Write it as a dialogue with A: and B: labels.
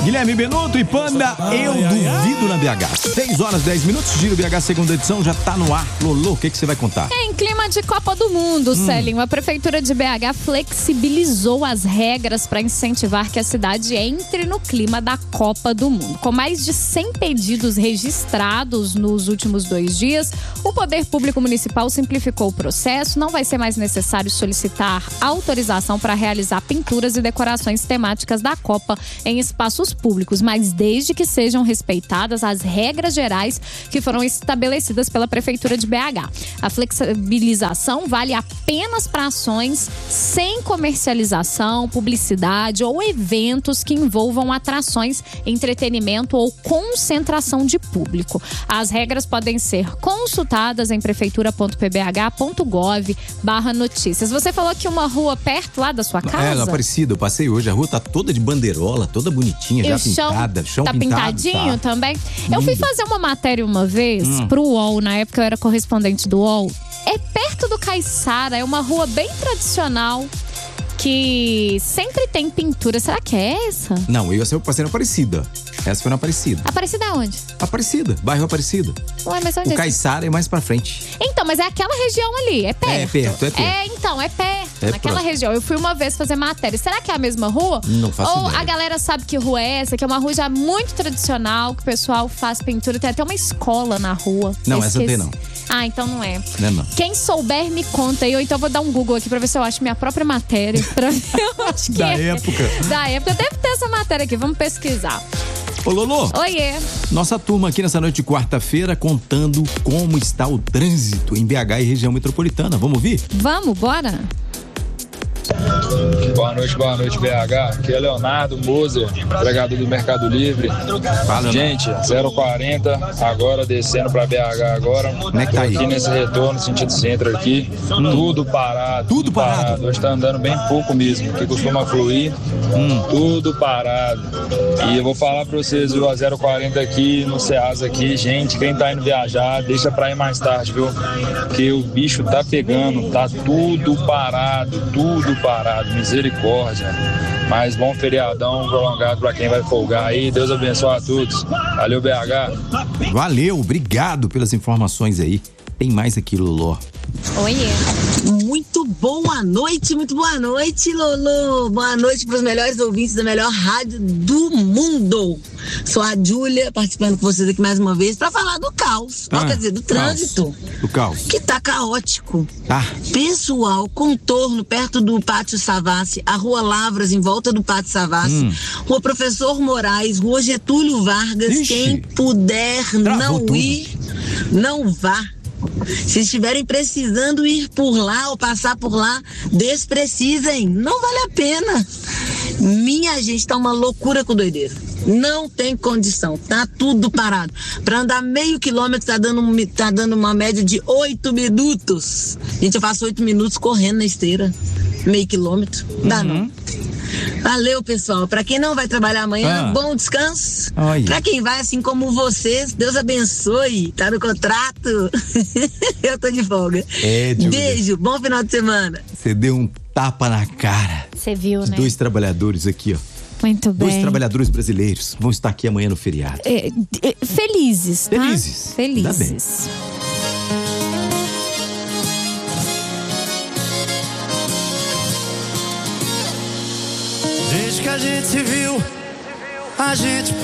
A: Guilherme Benuto e Panda, eu duvido na BH. 6h10, Giro BH, segunda edição, já tá no ar. Lolo, o que você vai contar?
B: Em clima de Copa do Mundo, Celinho, a Prefeitura de BH flexibilizou as regras para incentivar que a cidade entre no clima da Copa do Mundo. Com mais de 100 pedidos registrados nos últimos 2 dias, o Poder Público Municipal simplificou o processo. Não vai ser mais necessário solicitar autorização para realizar pinturas e decorações temáticas da Copa em espaços públicos, mas desde que sejam respeitadas as regras gerais que foram estabelecidas pela Prefeitura de BH. A flexibilização vale apenas para ações sem comercialização, publicidade ou eventos que envolvam atrações, entretenimento ou concentração de público. As regras podem ser consultadas em prefeitura.pbh.gov/notícias. Você falou que uma rua perto lá da sua casa?
A: É, na Aparecida, eu passei hoje, a rua tá toda de bandeirola, toda bonitinha, já pintada, chão
B: tá
A: pintado.
B: Pintadinho também. Eu fui fazer uma matéria uma vez pro UOL, na época eu era correspondente do UOL. É perto do Caiçara, é uma rua bem tradicional que sempre tem pintura. Será que é essa?
A: Não, eu passei na Aparecida. Essa foi na Aparecida.
B: Aparecida é onde?
A: Aparecida, bairro Aparecida.
B: Ué, mas onde
A: o Caiçara é mais pra frente.
B: Então, mas é aquela região ali, é perto.
A: É perto.
B: É perto.
A: É
B: naquela região. Eu fui uma vez fazer matéria. Será que é a mesma rua?
A: Não faço
B: Ou
A: ideia.
B: a galera sabe que rua é essa? Que é uma rua já muito tradicional, que o pessoal faz pintura. Tem até uma escola na rua.
A: Não, essa tem não.
B: Ah, então não é.
A: Não.
B: Quem souber, me conta aí. Ou então eu vou dar um Google aqui pra ver se eu acho minha própria matéria. Eu acho que
A: Da época.
B: Da época. Deve ter essa matéria aqui. Vamos pesquisar.
A: Ô, Lolo.
B: Oiê.
A: Nossa turma aqui nessa noite de quarta-feira contando como está o trânsito em BH e região metropolitana. Vamos ouvir?
B: Vamos, bora?
C: Boa noite, BH. Aqui é Leonardo Moser, empregador do Mercado Livre.
A: Fala,
C: gente, 040, agora descendo pra BH agora.
A: Como é que tá aí?
C: Aqui nesse retorno, sentido centro aqui. Tudo parado.
A: Tudo parado?
C: Hoje tá andando bem pouco mesmo, que costuma fluir. Tudo parado. E eu vou falar pra vocês, viu, a 040 aqui no Ceasa aqui, gente, quem tá indo viajar, deixa pra ir mais tarde, viu? Porque o bicho tá pegando, tá tudo parado, misericórdia. Mas bom feriadão prolongado pra quem vai folgar aí. Deus abençoe a todos. Valeu, BH.
A: Valeu, obrigado pelas informações aí. Tem mais aqui, Lolo.
B: Oiê.
D: Muito boa noite, Lolo. Boa noite para os melhores ouvintes da melhor rádio do mundo. Sou a Júlia, participando com vocês aqui mais uma vez para falar do caos. Quer dizer, do trânsito.
A: Do caos.
D: Que tá caótico.
A: Tá.
D: Pessoal, contorno perto do Pátio Savassi, a Rua Lavras em volta do Pátio Savassi, Rua Professor Moraes, Rua Getúlio Vargas.
A: Ixi.
D: Quem puder não ir, não vá. Se estiverem precisando ir por lá ou passar por lá, desprecisem. Não vale a pena. Minha gente, tá uma loucura com doideira. Não tem condição, tá tudo parado. Para andar meio quilômetro tá dando uma média de 8 minutos. Gente, eu faço 8 minutos correndo na esteira. Meio quilômetro. Dá não. Valeu, pessoal. Pra quem não vai trabalhar amanhã, bom descanso.
A: Olha.
D: Pra quem vai, assim como vocês, Deus abençoe. Tá no contrato. Eu tô de folga. Beijo, bom final de semana.
A: Você deu um tapa na cara.
B: Você viu, né?
A: 2 trabalhadores aqui, ó.
B: Muito bem.
A: 2 trabalhadores brasileiros vão estar aqui amanhã no feriado.
B: Felizes, tá?
A: Felizes. Ainda bem.
E: Desde que a gente se viu, a gente